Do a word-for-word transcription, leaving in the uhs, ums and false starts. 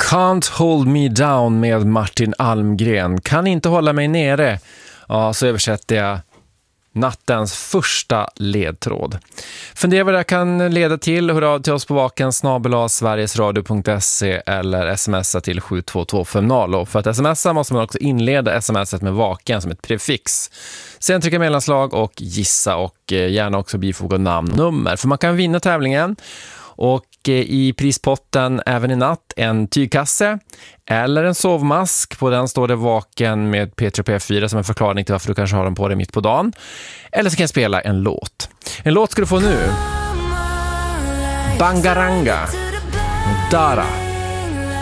Can't hold me down med Martin Almgren. Kan inte hålla mig nere. Ja, så översätter jag nattens första ledtråd. Fundera vad det kan leda till. Hör av till oss på vaken snabel-a sverigesradio punkt se eller smsa till sju två två fem noll. Och för att smsa måste man också inleda smset med vaken som ett prefix. Sen trycka mellanslag och gissa och gärna också bifoga namn och nummer. För man kan vinna tävlingen. Och i prispotten även i natt en tygkasse eller en sovmask. På den står det vaken med P tre P fyra som en förklaring till varför du kanske har den på dig mitt på dagen. Eller så kan jag spela en låt. En låt ska du få nu. Bangaranga. Dara.